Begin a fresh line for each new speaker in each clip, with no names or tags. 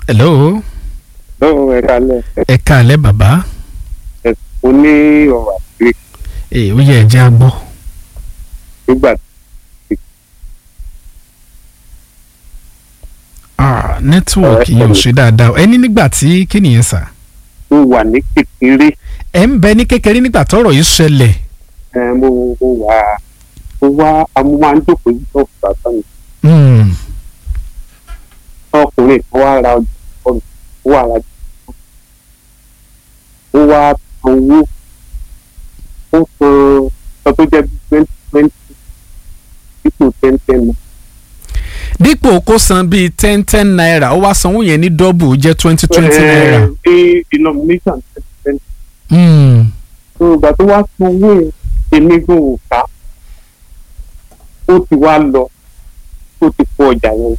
hello.
ẹ kálẹ́.
ẹ kálẹ́ bàbá.
mo ní ọ̀rọ̀ àti.
ó yẹ ẹ̀jẹ̀ á gbọ́.
nígbà
nẹ́tíwọ̀kì yẹn ò ṣe dáadáa ẹni nígbà tí kí nìyẹn sà.
mo wà ní kékeré.
ẹ ń bẹ ní kékeré nígbà tọ́rọ̀ yìí ṣẹlẹ̀.
mo wá amúmá ń jókòó yìí tó bàbá mi. ọkùnrin kan wá ra ọjà ọ̀nà ó wà ra ó wá owó ó san tó jẹ́ bí 20 dípò 10
dípò kó san bíi 10 naira ó wá sanwó yẹn ní dọ́bù jẹ́ 20 naira.
bí denomination 10. so ìgbà tó wá san owó yẹn èmi gan ò ká ó ti wá lọ ó ti kó ọjà yẹn.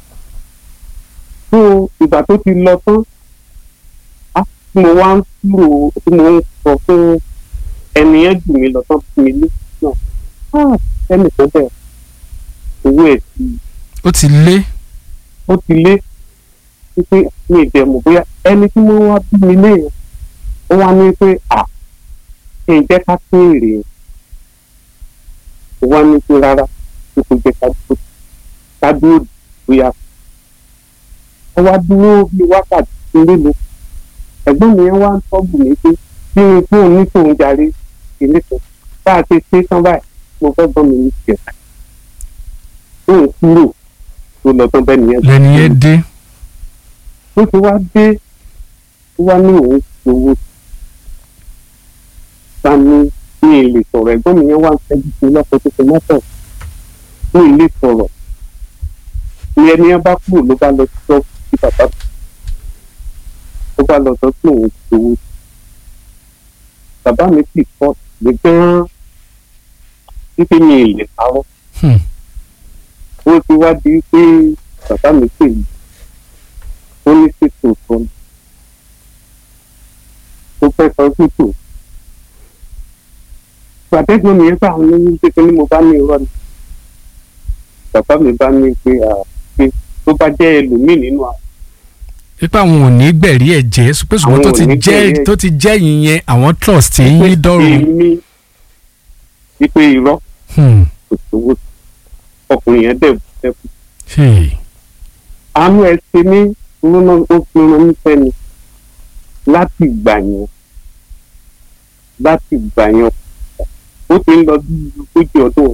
so ìgbà tó ti lọ tán tí mo wá ń kúrò tí mo ń sọ fún ẹnìyẹn jù mí lọ tán fún mi lẹ́sìn náà ẹnìkan bẹ̀ owó ẹ̀ ti.
ó ti lé.
ó ti lé wípé mi ì dẹ̀ mọ̀ bóyá ẹni tí mo wá bí mi léèyàn ó wá ní pé ṣe ń jẹ́ ká kéèrè ó wá ní pé rárá ó kò jẹ́ ká dúró bóyá ó wá dúró bí wákàtí nílùú ẹ̀gbọ́n mi yẹn wá ń tọ́bù mí pé bí mi fún òun ní tòun jarí ìlẹ́tọ̀ bá a ṣe ṣe tán báyìí mo fẹ́ gbọ́n mi ní tiẹ̀ tóun kúrò tó lọ tán bẹ́ẹ̀ nìyẹn.
lẹ́ni yẹn dé.
ó ti wá dé ó wá ní òun owó sani ní ilé sọ̀rọ̀ ẹ̀gbọ́n mi yẹn wá ń tẹ́jú sí lọ́pọ̀ tó fi mọ́tò ní ilé sọ̀rọ̀ ní ẹni yẹn bá kúrò ló bá lọ sí ṣọ́ọ̀bù sí bàbá mi ó bá lọ sọ pé òun ti owó bàbá mi sì kọ́ lè gan-an títí mi ì lè parọ́. ó ti wá di pé bàbá mi pè mí ó ní ṣètò kan ó fẹ́ sọ ṣètò gbàdégbọ́n mi bá àwọn olóyún kékeré ní mo bá ní irọ́ ni bàbá mi bá ní pé tó bá jẹ́ ẹlòmíì nínú àwọn.
pípa àwọn ò ní gbẹ̀rí ẹ̀ jẹ́ ṣùgbọ́n tó ti jẹ́ yín yẹn àwọn trust yín dọ́rùn.
èmi wípé irọ́ kò sówó ọkùnrin yẹn dẹ̀ bú. àánú ẹ ṣe ní rúnà ó fi ran nífẹ̀ẹ́ ni láti gbà yẹn ó ti ń lọ bí 40 ọdún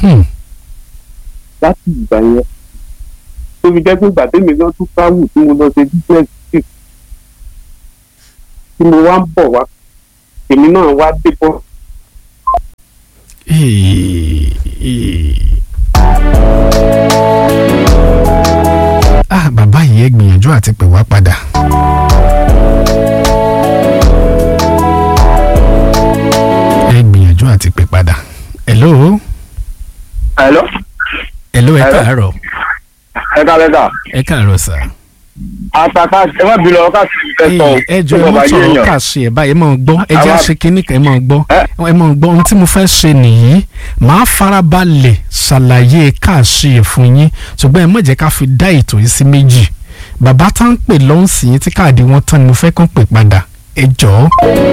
láti gbà yẹn tó fi jẹ́ pé gbàdémi náà tún káwù tí mo lọ ṣe business tí mo wá ń bọ̀ wá èmi náà wá dé bọ́.
bàbá yìí ẹ gbìyànjú àti pè wá padà. ẹ gbìyànjú àti pè padà. hello.
hello.
hello ẹ káàárọ̀.
ẹ káàárọ̀ sà.
ẹ káàárọ̀ sà.
àtàkà ẹ má bí lọ ká sì fẹ́ sọ.
ẹ jọ ẹ má sọ̀rọ̀ ká ṣe ẹ̀ báyìí ẹ máa gbọ́ ẹ jẹ́ àṣẹ kínní kan ẹ máa gbọ́ ohun tí mo fẹ́ ṣe nìyí màá farabalẹ̀ ṣàlàyé ká ṣe ẹ̀ fún yín ṣùgbọ́n ẹ má jẹ́ ká fi dá ètò yìí sí méjì bàbá tá ń pè lọ́hùn sí yín tí káàdì wọn tán ni mo fẹ́ kàn pè padà ẹ jọ̀ọ́.